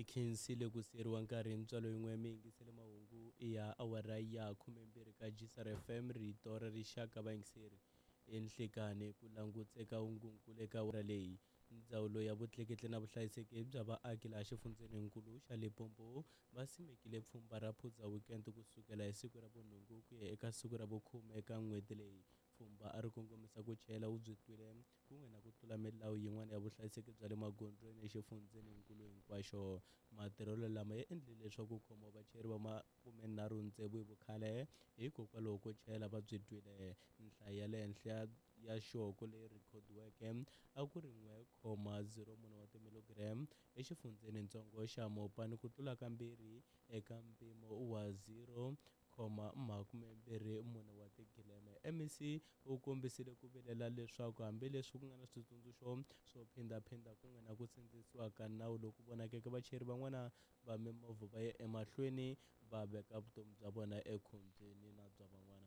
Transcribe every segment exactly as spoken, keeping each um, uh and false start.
khensile ku seriwa nkarhi ntswalo yin'we mi yingisele mahungu ya awara ya khumembirhi ka G S R F M rito ra rixaka vayingiseri enhlekani ku langutseka ungungule ka awara leyi. Ndzawulo ya vutleketli na vuhlayiseki bya vaaki laha xifundzenikulu xa Limpopo va simekile pfhumba ra Phuza Weekend kusukela hi siku ra vunhungu ku ya eka siku ra vukhume eka n'hweti leyi. Pfhumba a ri kongomisa ku chela wu byi twile kun'we na ku tlula milawu yin'wana ya vuhlayiseki bya le magondzweni exifundzenikulu hinkwaxo. Matirhelo lama ya endlile leswaku ku khoma vachayeri va makumenharhu ntsevu hi vukhale hikokwalaho ko chayela va byi twile. Nhlayo ya le henhla ya xoko leyi rhikhodiweke a ku ri n'we khoma zero mune wa timilogram exifundzenitsongo xa Mopani ku tlula kambirhi eka mpimo wa zero khoma makumembirhi mune wa tigileme. M E C u kombisile ku vilela leswaku hambileswi ku nga na switsundzuxo swo phindaphinda kun'we na ku sindzisiwa ka nawu loku vonakeke vachayeri van'wana va mimovha va ya emahlweni va veka vutomi bya vona ekhombyeni na bya van'wana.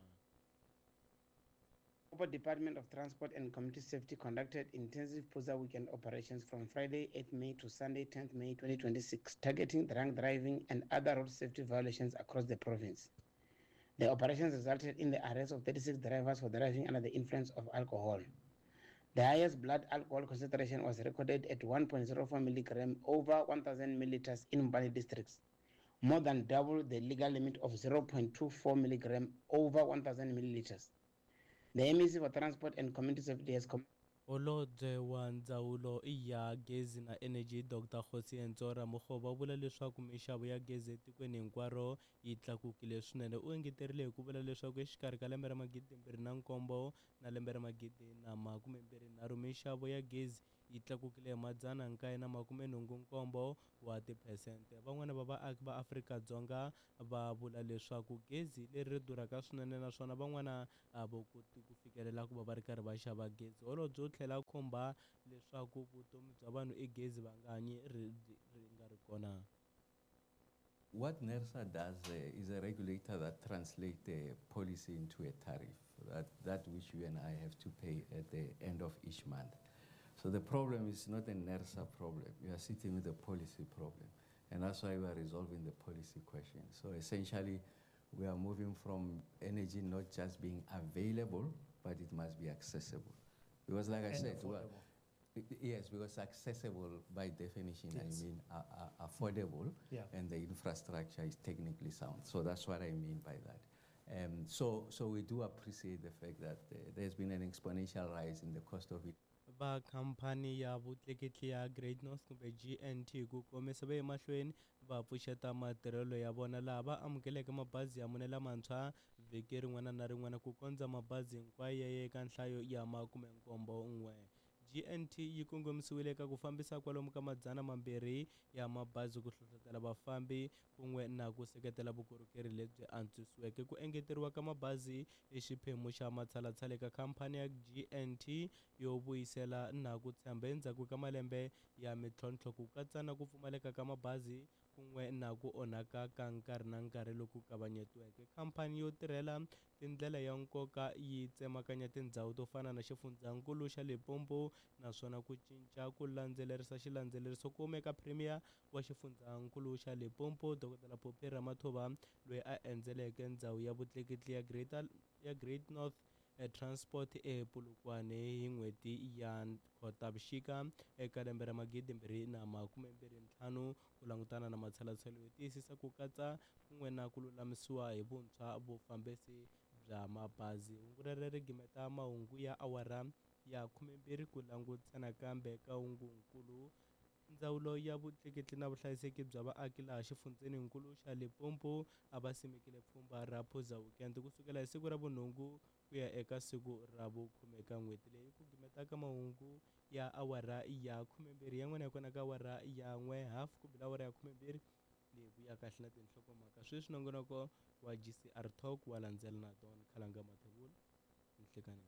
Limpopo Department of Transport and Community Safety conducted intensive Phuza weekend operations from Friday eighth May to Sunday tenth May twenty twenty-six, targeting drunk driving and other road safety violations across the province. The operations resulted in the arrest of thirty-six drivers for driving under the influence of alcohol. The highest blood alcohol concentration was recorded at one point zero four milligram over one thousand milliliters in Mbani districts, more than double the legal limit of zero point two four milligram over one thousand milliliters. The M E C for Transport and Community Safety has com- Holobye wa Ndzawulo ya Gezi na Energy Doctor Kgosi Ntsora Mokgoba u vula leswaku mixavo ya gezi etikweni hinkwaro yi tlakukile swinene. U engeterile hi ku vula leswaku exikarhi ka lembe ra magidimbirhi na nkombo na lembe ra magidi na makumembirhi nharhu mixavo ya gezi yi tlakukile hi madzana nkaye na makume nhungu nkombo wa tiphesente. Van'wana va vaaki va Afrika-Dzonga va vula leswaku gezi leri durhaka swinene naswona van'wana a va koti ku fikelela ku va va ri karhi va xava gezi. Holobye u tlhela khumba leswaku vutomi bya vanhu i gezi va nga hanyi ri nga ri kona. What NERSA does uh, is a regulator that translates the policy into a tariff, that, that which you and I have to pay at the end of each month. So the problem is not a NERSA problem. You are sitting with a policy problem. And that's why we are resolving the policy question. So essentially, we are moving from energy not just being available, but it must be accessible. Because like I and said, affordable. well, yes, because accessible by definition, Yes. I mean uh, uh, affordable, Yeah. and the infrastructure is technically sound. So that's what I mean by that. Um, so, so we do appreciate the fact that uh, there's been an exponential rise in the cost of it. Va khampani ya vutleketli ya Great North kumbe G N T ku komisa va emahlweni va pfuxeta matirhelo ya vona laha va amukeleke mabazi ya mune lamantshwa vhiki rin'wana na rin'wana ku kondza mabazi hinkwayo ya ye eka nhlayo ya makume nkombo n'we. G N T yi kongomisiwile eka ku fambisa kwalomu ka madzana mambirhi ya mabazi ku hlohlotela vafambi kun'we na ku seketela vukorhokeri lebyi antswisiweke. Ku engeteriwa ka mabazi i xiphemu xa matshalatshala eka khampani ya G N T yo vuyisela na ku tshemba endzhaku ka malembe ya mitlhontlho ku katsa na ku pfumaleka ka mabazi kun'we na ku onhaka ka nkarhi na nkarhi loku kavanyetiweke. Khampani yo tirhela tindlela ya nkoka yi tsemakanya tindhawu to fana na xifundzankulu xa Limpopo naswona ku cinca ku landzelerisa xilandzeleriso ku humeka premier wa xifundzankulu xa Limpopo Dokodela Phophi Ramathuba loyi a endzeleke ndhawu ya vutleketli ya Great ya Great North eh, Transport ePolokwane hi n'hweti ya Khotavuxika eka lembe ra magidimbirhi na makume mbirhi ntlhanu ku langutana na matshalatshala yo tiyisisa ku katsa kun'we na ku lulamisiwa hi vuntshwa vufambisi bya mabazi. Hungu leri ri gimeta mahungu ya awara ya khumembirhi ku langutisana kambe ka hungukulu. Ndzawulo ya vutleketli na vuhlayiseki bya vaaki laha xifundzenikulu xa Limpopo a va simekile pfhumba ra Phuza Weekend kusukela hi siku ra vunhungu ku ya eka siku ra vukhume eka n'hweti leyi ku gimetaka mahungu ya awara ya khumembirhi yan'wana ya kona ka awara ya n'we half ku bila awara ya khumembirhi leyi vuya kahle na tinhlokomhaka. Sweswi nongonoko wa G C R Talk wa landzela na Don Khalanga Mathebula nhlekanini.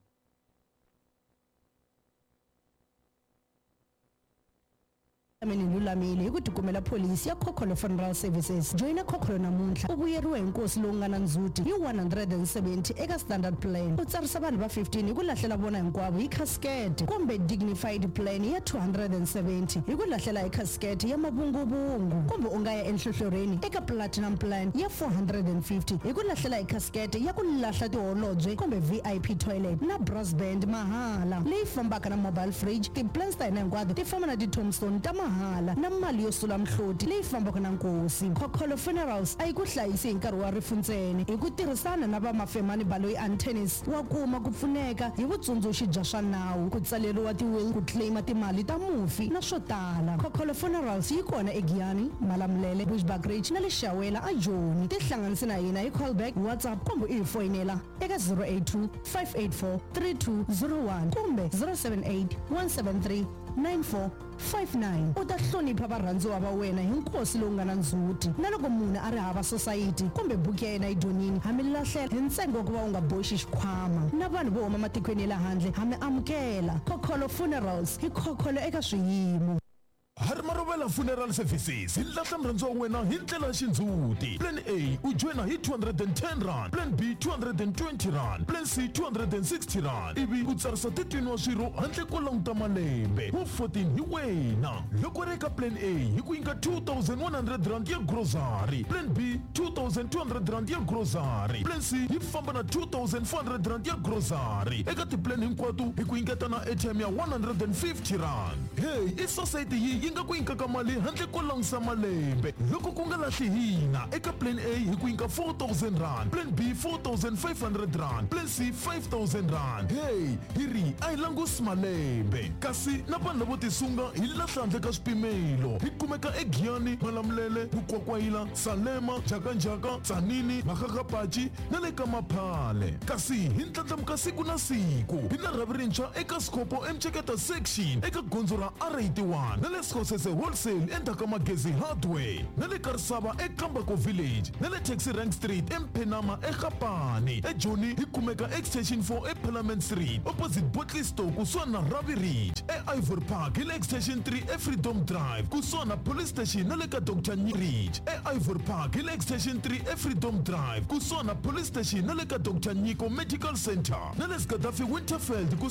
Mina lulamile hi ku tikumela policy ya Kokolo Funeral Services. Joina Kokolo namuntlha u vuyeriwa inkosi lowu nga na ndzhuti hi one hundred seventy eka standard plan. U tsarisa vanhu va fifteen hi ku lahlela vona hinkwavo hi casket kumbe dignified plan ya two hundred seventy hi ku lahlela hi casket ya mavunguvungu kumbe u nga ya enhlohloreni eka platinum plan ya four hundred fifty hi ku lahlela hi casket ya ku lahla tiholobye kumbe V I P toilet na brass band mahala leyi fambaka na mobile fridge. Ti-plans ta hina hinkwato ti famba na ti-tombstone ta mahala na mali yo sula mhloti leyi fambaka na nkosi. Kokolo Funerals a yi ku hlayisi hi nkarhi wa rifu ntsena hi ku tirhisana na vamafemani Baloyi Antennis wa kuma ku pfuneka hi vutsundzuxi bya swa nawu, ku tsaleriwa ti-will, ku claima timali ta mufi na swo tala. Kokolo Funerals yi kona eGiyani, Malamulele, Bushbuckridge na le Xawela a Joni. Tihlanganisi na hina hi callback, WhatsApp kumbe u hi foyinela eka zero eight two five eight four three two zero one kumbe zero seven eight one seven three nine four five nine. U ta hlonipha varhandziwa va wena hi nkosi lowu nga na ndzhuti. Na loko munhu a ri hava society kumbe buku ya yena yi donini, ha mi lahlela hi ntsengo ku va u nga boxi xikhwama. Na vanhu vo huma matikweni ya le handle ha mi amukela. Kokolo Funerals hi kokolo eka swiyimo. Harmarovela Funeral Services, in Latam Ranzo Wena, Hintela Shinzuti. Plan A, Ujwena hit two hundred ten rand. Plan B, two hundred twenty rand. Plan C, two hundred sixty rand. Ibi, Utsarsa Titino Shiro, Anteko Long Tamalembe. Who fourteen, Hiwena. Lokoreka Plan A, Hikuinka two thousand one hundred rand ya grocery. Plan B, two thousand two hundred rand ya grocery. Plan C, Hifambana two thousand four hundred rand ya grocery. Egati Plan Hinkwatu, Hikuinka Tana A T M ya one hundred fifty rand. Hey, it's society hi. Inga ku inka ka mali handle ko langsa malembe. Loko ku nga lahli hina eka plan A hi ku inka four thousand rand, plan B four thousand five hundred rand, plan C five thousand rand. Hey, hiri ai langus malembe. Kasi na vanhu vo tisunga hi lahla handle ka swipimelo. Hi kumeka eGiyani, Malamulele, Bukwakwaila, Salema, Jakanjaka, Tsanini, Makakapachi na le ka Maphale. Kasi hi ntlandlamuka siku na siku hi na ravirintshwa eka Skopo Mcheketa section eka gondzo ra R eighty-one na le Skosese wholesale endzhaku Magezi hardware na le Karisava eKambako village na le Taxi Rank Street eMphenama eGapani. eJoni hi kumeka extension four eParliament Street opposite Botley Store kusuhana na Ravi Ridge. eIvory Park hi le extension three eFreedom Drive kusuhana na police station na le ka Doctor Nyi Ridge. eIvory Park hi le extension three eFreedom Drive kusuhana na police station na le ka Doctor Nyiko Medical Center na le Gaddafi Winterfeld